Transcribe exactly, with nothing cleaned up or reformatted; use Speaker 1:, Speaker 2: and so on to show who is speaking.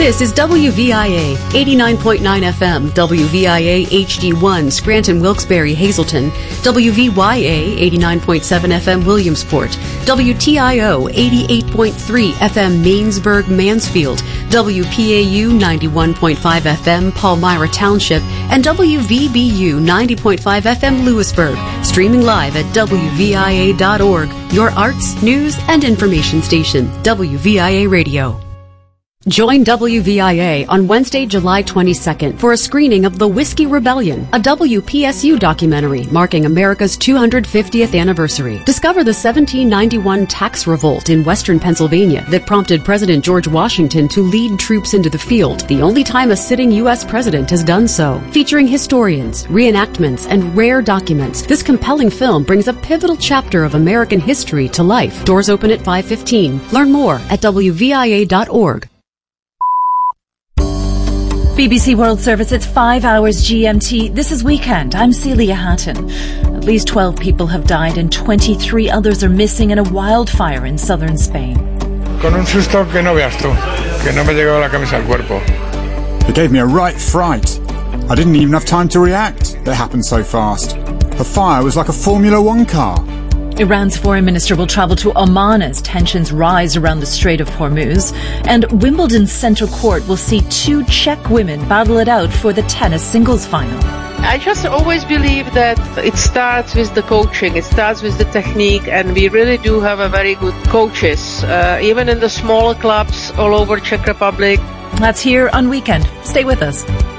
Speaker 1: This is W V I A eighty-nine point nine F M, W V I A H D one, Scranton, Wilkes-Barre, Hazleton, W V Y A eighty-nine point seven F M, Williamsport, W T I O eighty-eight point three F M, Mainsburg, Mansfield, W P A U ninety-one point five F M, Palmyra Township, and W V B U ninety point five F M, Lewisburg. Streaming live at W V I A dot org, your arts, news, and information station, W V I A Radio. Join W V I A on Wednesday, July twenty-second for a screening of The Whiskey Rebellion, a W P S U documentary marking America's two hundred fiftieth anniversary. Discover the seventeen ninety-one tax revolt in western Pennsylvania that prompted President George Washington to lead troops into the field, the only time a sitting U S president has done so. Featuring historians, reenactments, and rare documents, this compelling film brings a pivotal chapter of American history to life. Doors open at five fifteen. Learn more at W V I A dot org.
Speaker 2: B B C World Service, it's five hours G M T. This is Weekend. I'm Celia Hatton. At least twelve people have died and twenty-three others are missing in a wildfire in southern Spain.
Speaker 3: Con un susto que no veas tú, que no me llegó la camisa al cuerpo.
Speaker 4: It gave me a right fright. I didn't even have time to react. It happened so fast. The fire was like a Formula One car.
Speaker 2: Iran's foreign minister will travel to Oman as tensions rise around the Strait of Hormuz. And Wimbledon's centre court will see two Czech women battle it out for the tennis singles final.
Speaker 5: I just always believe that it starts with the coaching, it starts with the technique, and we really do have a very good coaches, uh, even in the smaller clubs all over Czech Republic.
Speaker 2: That's here on Weekend. Stay with us.